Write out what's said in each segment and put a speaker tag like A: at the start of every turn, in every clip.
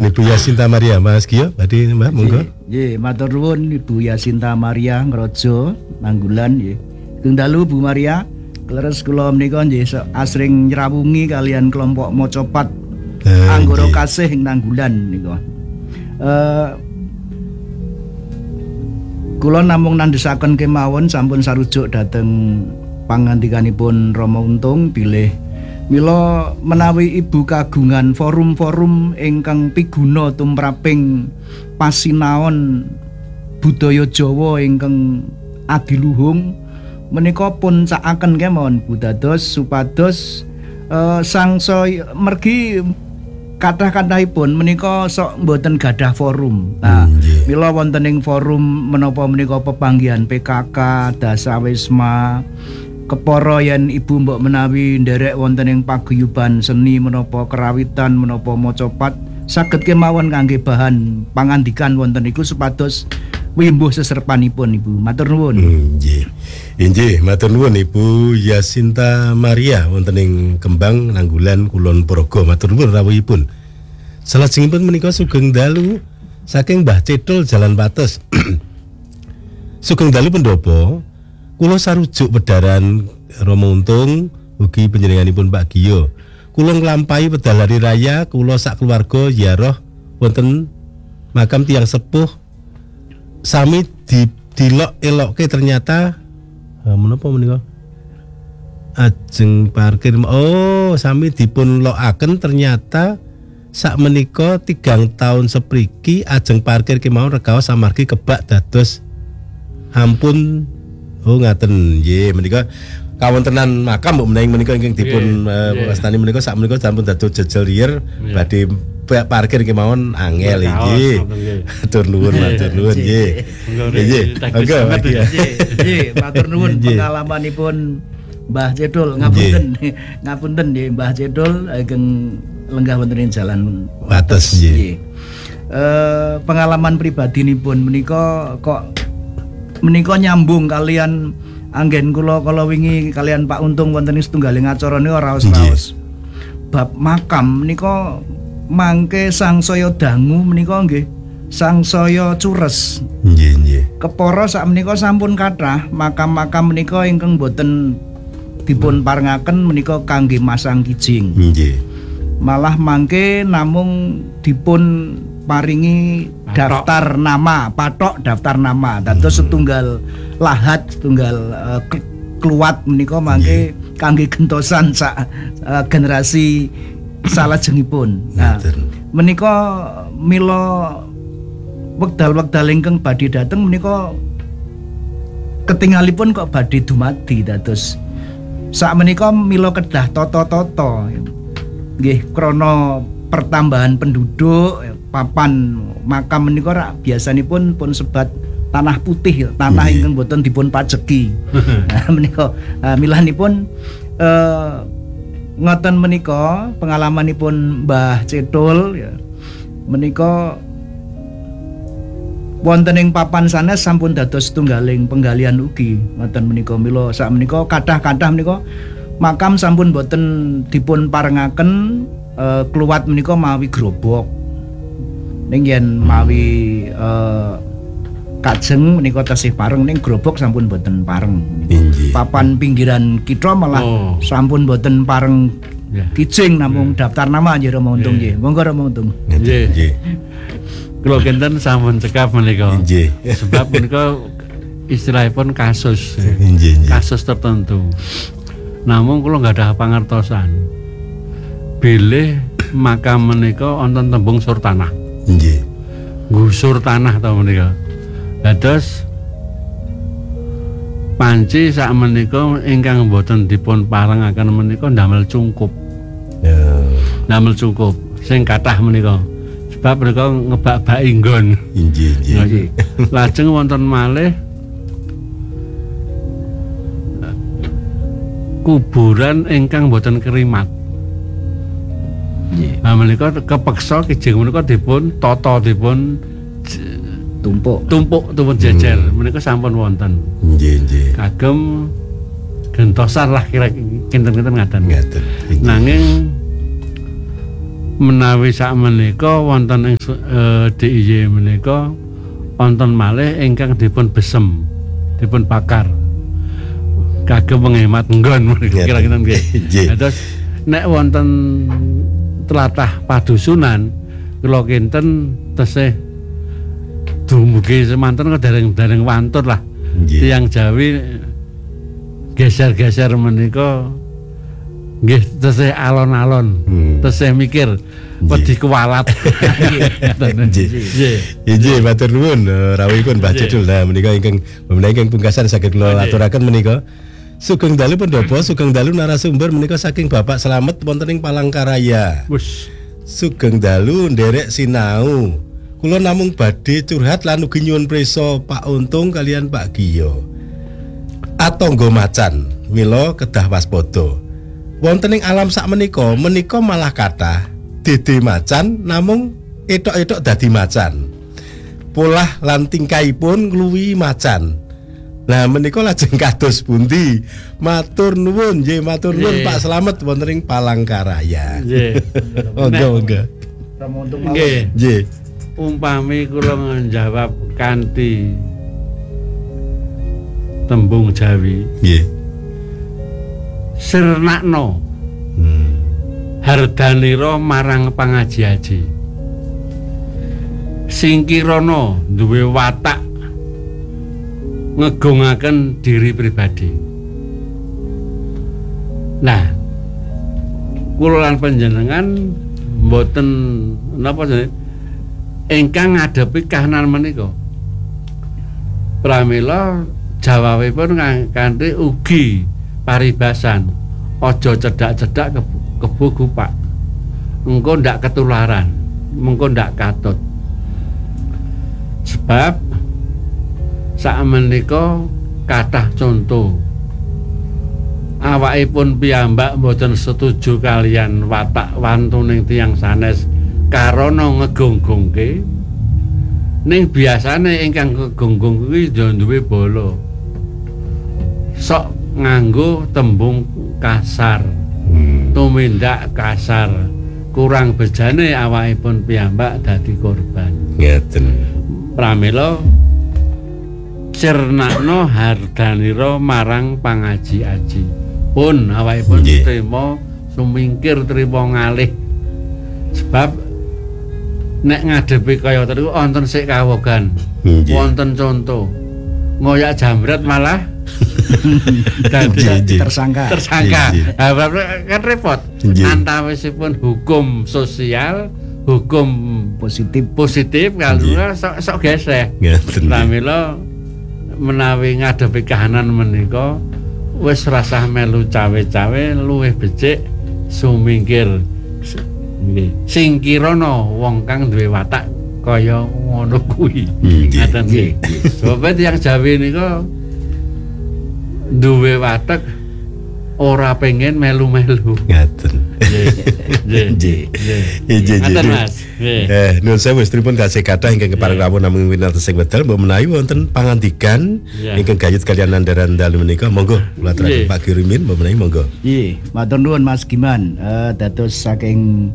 A: Ibu Yasinta Maria, Mas Gio, badhe Mbah monggo.
B: Nggih, matur nuwun Ibu Yasinta Maria Ngrojo Nanggulan nggih. Kang dalu Bu Maria, leres kula menika nggih asring nyrawungi kalian kelompok Mocopat Anggara Kasih ing Nanggulan nika. Kula namung nandhesaken kemawon sampun sarujuk dhateng pangandikanipun Rama Untung bilih mila menawi ibu kagungan forum-forum ingkang piguna tumraping pasinaon budaya Jawa ingkang adiluhung menika pun cakaken kemawon Bu dados supados sangsaya mergi kathah-kathahipun menika sok mboten gadah forum. Nah, mila wonten ing forum menapa menika pepanggihan PKK, Dasawisma, kepara yen ibu mbok menawi nderek wonten ing paguyuban seni menapa kerawitan menapa Mocopat saged kemawon kangge bahan pangandikan wonten iku supados wimbuh seserpanipun Ibu. Matur nuwun.
A: Nggih. Inggih, matur nuwun Ibu Yasinta Maria wonten ing Kembang Nanggulan Kulon Progo. Matur nuwun rawuhipun. Salajengipun menika sugeng dalu saking Mbah Cethul Jalan Pates. Sugeng dalu pendopo kula sarujuk pedaran Rama Untung ugi panjenenganipun Pak Gio. Kula nglampahi pedal hari raya kula sak keluarga ziarah wonten makam tiyang sepuh sami dilok elokke ternyata menapa menika ajeng parkir sami dipun lokaken ternyata sak menika 3 tahun sepriki ajeng parkir kemawon regaos amargi kebak dados ampun ngaten nggih menika kawontenan makam mbok menawi menika ingkang dipun wastani menika sak menika sampun dados jejel riyer badhe parkir kemawon angel nggih. Matur nuwun nggih. Nggih.
B: Nggih, matur nuwun pengalamanipun Mbah Cethul ngapunten nggih Mbah Cethul ageng lenggah wonten ing Jalan
A: Pates nggih.
B: Pengalaman pribadinipun menika kok menika nyambung kalian anggen kula wingi kalian Pak Untung wonten ing setunggaling acara niku raos-raos. Bab makam menika mangke sangsaya dangu menika nggih sangsaya cures.
A: Nggih.
B: Kepara sak menika sampun kathah makam-makam menika ingkang boten dipun parengaken menika kangge masang kijing.
A: Nggih.
B: Malah mangke namung dipun paringi daftar nama, patok daftar nama. Dados setunggal lahat, setunggal kluwat menika mangke kangge gentosan sak generasi salajengipun. Nah, menika mila wekdal-wekdal ingkang badhe dateng menika ketingalipun kok badhe dumadi dados sak menika mila kedah tata-tata nggih krana pertambahan penduduk papan makam menika rak biasanipun pun sebat tanah putih, tanah ingkang boten dipun pajeki. Menika milanipun ngoten menika pengalamanipun Mbah Cethul ya. Menika wonten ing papan sanes sampun dados tunggaling penggalian ugi. Ngoten menika mila sak menika kathah-kathah menika makam sampun boten dipun parengaken kluwat menika mawi grobok. Ning yen mawi kajeng menika tasih pareng ning grobok sampun boten pareng. Papan pinggiran kitha malah sampun boten pareng kijing namung daftar nama nggih Rama Untung nggih. Monggo Rama Untung.
C: Nggih. Kula kenten sampun cekap menika.
A: Nggih.
C: Sebab menika istilahipun kasus. Kasus tertentu. Namun kula nggak ada pangertosan. Bilih makam menika wonten tembung sur tanah.
A: Nggih.
C: Gusur tanah ta menika. Dados panci sak menika ingkang boten dipun parengaken menika ndamel cungkup.
A: Ya.
C: Ndamel cungkup sing kathah menika. Sebab menika ngebak-baki nggon.
A: Nggih.
C: Lajeng wonten malih kuburan ingkang boten kerimat. Nggih. Nah menika kepeksa kijing menika dipun tata dipun tumpuk jejer menika sampun wonten.
A: Nggih.
C: Kagem gentosan lah kira kinten-kinten ngaten.
A: Ngaten.
C: Nanging Menawi sakmenika wonten ing DIY menika wonten malih ingkang dipun besem, dipun bakar. Kagem menghemat nggon kira-kira nggih. Terus nek wonten tlatah padusunan kula kinten tesih dumugi semanten kok dereng wantur lah. Tiyang Jawi geser-geser menika nggih tesih alon-alon, tesih mikir wedi kuwalat.
A: Nggih, matur nuwun rawuhipun Mbah Judul. Nah menika ingkang pungkasan saged kula aturaken menika. Sugeng dalu pendhapa, sugeng dalu narasumber menika saking Bapak Slamet wonten ing Palangkaraya. Sugeng dalu nderek sinau. Kula namung badhe curhat lan ugi nyuwun prisa Pak Untung kalian Pak Giyo. Atangga macan, mila kedah waspada. Wonten ing alam sakmenika menika malah kathah dede macan namung etok-etok dadi macan. Polah lan tingkahipun ngluwihi macan. Nah menika lajeng kados pundi? Matur nuwun nggih, matur nuwun Pak Slamet wonten ing Palangkaraya.
C: Nggih.
A: Monggo.
C: Nggih.
A: Nggih.
C: Umpami kula njawab kanthi tembung Jawi.
A: Nggih.
C: Sirnakno. Hardanira marang pangaji-aji. Singkirana duwe watak ngegungaken diri pribadi. Nah, kula lan panjenengan mboten napa jenenge ingkang ngadepi kahanan menika. Pramila jawabipun kanthi ugi paribasan, aja cedak-cedak kebo gupak. Engko ndak ketularan, mengko ndak katut. Sebab sakmenika kathah contoh awakipun piyambak mboten setuju kalian watak wantuning tiyang sanes karana ngegonggongke ning biasane ingkang kegonggong kuwi ya duwe bala sok nganggo tembung kasar tumindak kasar kurang bejane awakipun piyambak dadi korban
A: ngeten
C: pramila sirnakno hardanira marang pangaji-aji pun awakipun trima sumingkir trima ngalih sebab nek ngadepi kaya niku wonten sik kawogan wonten contoh ngoyak jambret malah dadi
B: tersangka
C: kan repot antawisipun hukum sosial hukum positif kalau sok geseh pramila menawi ngadepi kahanan menika wis rasah melu cawe-cawe luwih becik sumingkir nggih singkirana wong kang duwe watak kaya ngono kuwi ngaten nggih sebab tiyang Jawi nika duwe watak ora pengen melu-melu
A: ngaten nggih
C: Mas
A: nun sewu stripun kasih kathah ingkang kepareng rawuh namung winartos sing wedal mbok menawi wonten pangandikan ingkang gayut kalian andaran dalu menika monggo kula aturaken Pak Girimin mbok menawi monggo
B: nggih matur nuwun Mas Giman dados saking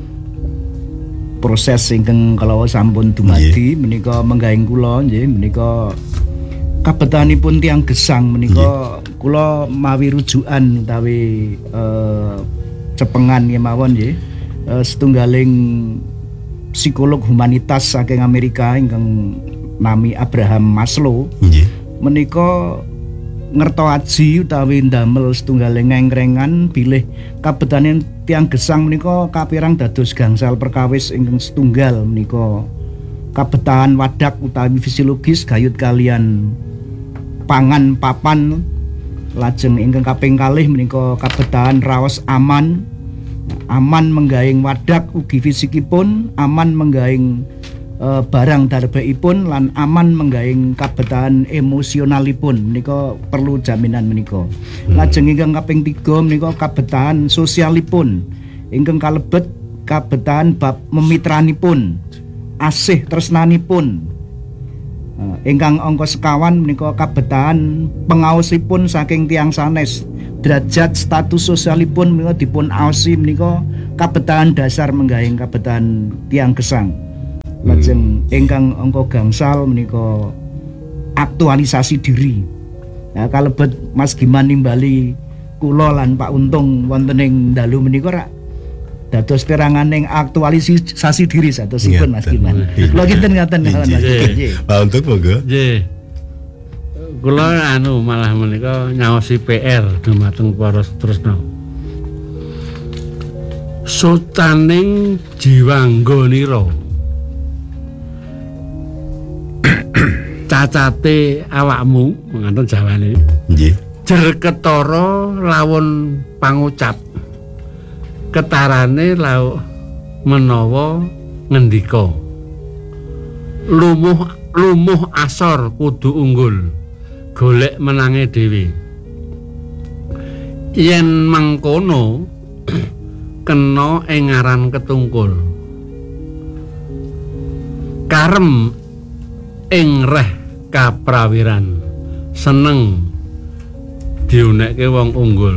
B: proses ingkang kala sampun dumadi menika menggahing kula nggih menika kabetanipun tiyang gesang menika kula mawi rujukan utawi cepengan kemawon nggih setunggaling psikolog humanitas saking Amerika ingkang nami Abraham Maslow menika ngertoaji utawi ndamel setunggaling ngengrengan bilih kabetaning tiyang gesang menika kapirang dados gangsal perkawis ingkang setunggal menika kabetahan wadak utawi fisiologis gayut kalian pangan papan lajeng ingkang kaping kalih menika kabetahan raos aman menggaing wadak ugi fisikipun aman menggaing barang darbaipun lan aman menggaing kabetahan emosionalipun menika perlu jaminan menika lajeng ingkang kaping 3 menika kabetahan sosialipun ingkang kalebet kabetahan bab memitranipun asih tresnanipun ingkang angka sekawan menika kabetahan pengaosipun saking tiyang sanes derajat status sosialipun menika dipun aosi menika kabetahan dasar menggahing kabetahan tiang gesang. Lajeng ingkang angka gangsal menika aktualisasi diri. Nah, kalebet Mas Giman nimbali kula lan Pak Untung wonten ing dalu menika rak dados peranganing aktualisasi diri satosipun Mas Giman. Kula kinten ngaten nggih.
A: Pak Untung monggo.
C: Nggih. Kula malah menika nyaosi PR dumateng para Tresna. Sotaning jiwanggonira. Cacate awakmu ngoten jawane.
A: Nggih.
C: Jer ketara lawon pangucap. Ketarane menawa ngendika. Lumuh asor kudu unggul. Golek menange dhewe. Yen mangkono kena ing ngaran ketungkul. Karem ing reh kaprawiran. Seneng diunekke wong unggul.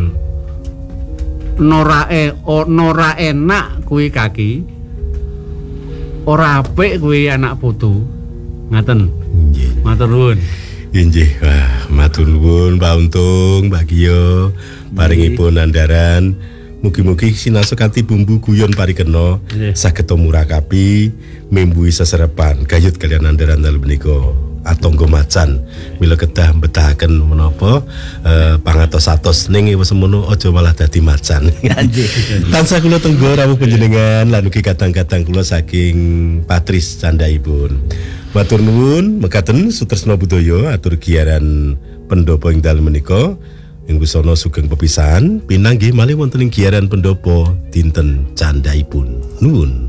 C: Nora enak kuwi kaki. Ora apik kuwi anak putu. Ngaten.
A: Nggih.
C: Matur nuwun.
A: Nggih, wah, matur nuwun Pak Untung, Mbak Gio, paringipun andaran. Mugi-mugi sinasuk kanthi bumbu guyon parikena saged murakapi membui seserepan gayut kalian andaran dalu menika atonggo macan mila kedah betahaken menapa pangatos-atos ning wis semono aja malah dadi macan. Tansah kula tenggo rawuh panjenengan lan ugi kadang-kadang kula saking Patris candhaipun. Matur nuwun mekaten Sutresna Budaya atur giaran pendopo ing dalem menika ing busana sugeng pepisahan pinanggih malih wonten ing giaran pendopo dinten candhaipun. Nuwun.